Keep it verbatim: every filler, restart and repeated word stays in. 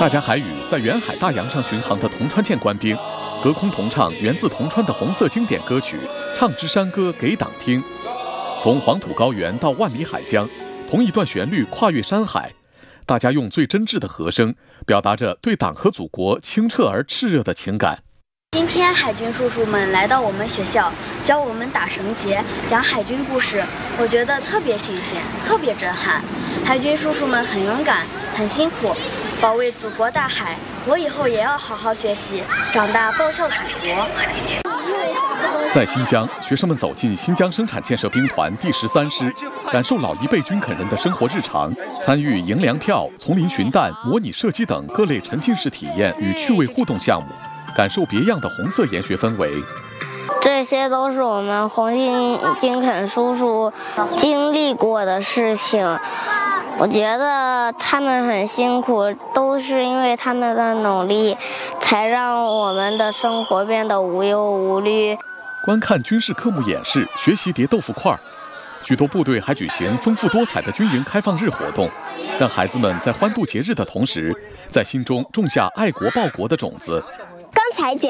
大家还与在远海大洋上巡航的铜川舰官兵隔空同唱源自铜川的红色经典歌曲《唱支山歌给党听》。从黄土高原到万里海疆，同一段旋律跨越山海，大家用最真挚的和声表达着对党和祖国清澈而炽热的情感。 今天海军叔叔们来到我们学校，教我们打绳结，讲海军故事，我觉得特别新鲜，特别震撼。海军叔叔们很勇敢，很辛苦，保卫祖国大海。我以后也要好好学习，长大报效祖国。 在新疆，学生们走进新疆生产建设兵团第十三师，感受老一辈军垦人的生活日常，参与赢粮票、丛林寻弹、模拟射击等各类沉浸式体验与趣味互动项目，感受别样的红色研学氛围。 这些都是我们红星军垦叔叔经历过的事情，我觉得他们很辛苦，都是因为他们的努力，才让我们的生活变得无忧无虑。 观看军事科目演示，学习叠豆腐块，许多部队还举行丰富多彩的军营开放日活动，让孩子们在欢度节日的同时，在心中种下爱国报国的种子。 刚才姐